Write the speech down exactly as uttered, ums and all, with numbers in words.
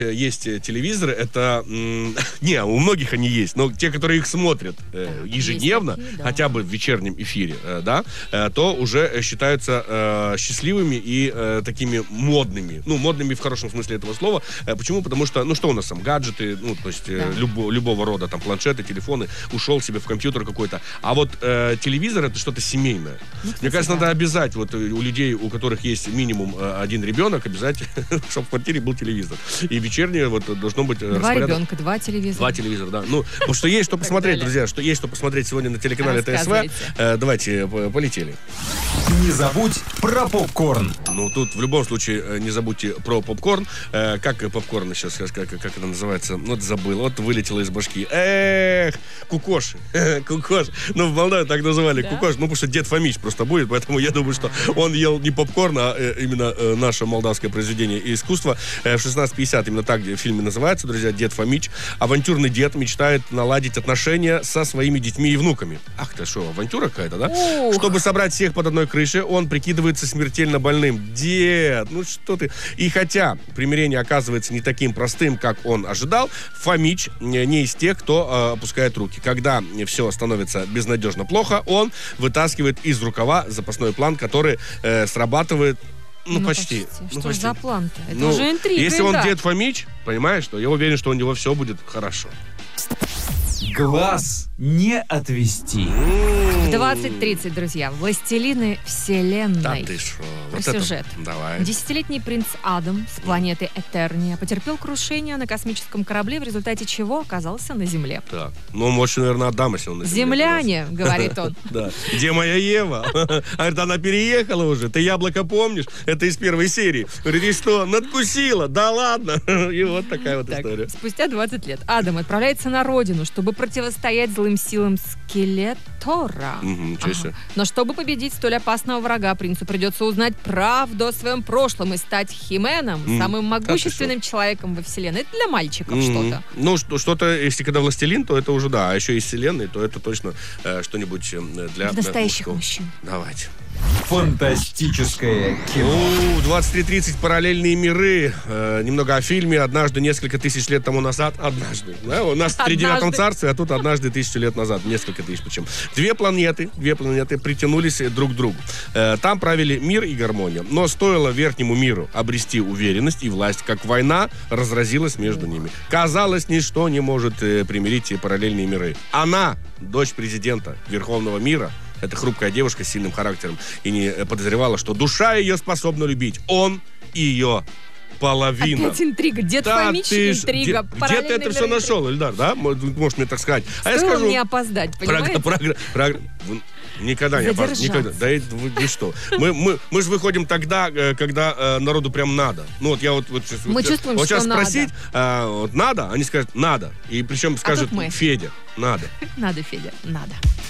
есть телевизоры, это... М- не, у многих они есть, но те, которые их смотрят э, ежедневно, такие, да. хотя бы в вечернем эфире, э, да, э, то уже считаются э, счастливыми и э, такими модными. Ну, модными в хорошем смысле этого слова. Э, почему? Потому что, ну, что у нас там, гаджеты, ну, то есть э, да. любо, любого рода, там, планшеты, телефоны, ушел себе в компьютер какой-то. А вот э, телевизор — это что-то семейное. Ну, Мне кажется, да. надо обязать вот у людей, у которых есть минимум э, один ребенок, обязать, чтобы в квартире был телевизор. И вечернее вот должно быть два распорядок. Ребенка, два телевизора. Два телевизора, да. Ну, потому что есть что посмотреть, друзья, что есть что посмотреть сегодня на телеканале ТСВ. Э, давайте, полетели. Не забудь про попкорн. Ну, тут в любом случае не забудьте про попкорн. Э, как попкорн сейчас, как, как это называется? Вот забыл, вот вылетело из башки. Эх, кукоши. Кукош. Ну, в Молдавии так называли, да? Кукош. Ну, потому что Дед Фомич просто будет, поэтому я думаю, что он ел не попкорн, а именно наше молдавское произведение искусства. В шестнадцать пятьдесят именно так в фильме называется, друзья, Дед Фомич. Авантюрный дед мечтает наладить отношения со своими детьми и внуками. Ах ты что, авантюра какая-то, да? Ух. Чтобы собрать всех под одной крышей, он прикидывается смертельно больным. Дед, ну что ты? И хотя примирение оказывается не таким простым, как он ожидал, Фомич не из тех, кто э, опускает руки. Когда все становится безнадежно плохо, он вытаскивает из рукава запасной план, который э, срабатывает. Ну, ну, почти. почти. Что ну, почти. за план-то? Это ну, уже интрига. Если он да. Дед Фомич, понимаешь, что я уверен, что у него все будет хорошо. Глаз не отвести. В двадцать тридцать, друзья, «Властелины вселенной». Да ты шо. Вот сюжет. Это... Давай. Десятилетний принц Адам с планеты Этерния потерпел крушение на космическом корабле, в результате чего оказался на Земле. Так. Ну, может, наверное, Адам, если он на Земле. «Земляне», говорит он. Да. Где моя Ева? Говорит, она переехала уже. Ты яблоко помнишь? Это из первой серии. Говорит, и что? Надкусила? Да ладно. И вот такая вот история. Спустя двадцать лет Адам отправляется на родину, чтобы противостоять злым силам Скелетора. Угу, ага. Но чтобы победить столь опасного врага, принцу придется узнать правду о своем прошлом и стать Хименом, mm. самым могущественным человеком во вселенной. Это для мальчиков mm. что-то. Ну, что- что-то, если когда властелин, то это уже да. А еще из вселенной, то это точно э, что-нибудь для... настоящих э, мужчин. Давайте. Фантастическое кино. двадцать три тридцать параллельные миры. Э, немного о фильме. Однажды, несколько тысяч лет тому назад. Однажды. Да? У нас в тридевятом царстве, а тут однажды тысячу лет назад. Несколько тысяч причем. Две планеты, две планеты притянулись друг к другу. Э, там правили мир и гармония. Но стоило верхнему миру обрести уверенность и власть, как война разразилась между ними. Казалось, ничто не может э, примирить параллельные миры. Она, дочь президента Верховного мира, это хрупкая девушка с сильным характером, и не подозревала, что душа ее способна любить. Он ее половина. Опять интрига. Дед да, Фомич, интрига. Где, где ты это все нашел, Эльдар, да? Можешь мне так сказать. Стоило а я скажу... мне опоздать, понимаете? Про, про, про, никогда не опоздать. Никогда. Да вы, вы что? Мы, мы, мы же выходим тогда, когда э, народу прям надо. Ну вот я вот... вот мы вот, чувствуем, вот что сейчас надо. спросить, э, вот, надо, они скажут, надо. И причем скажут, а Федя, надо. Надо, Федя, надо.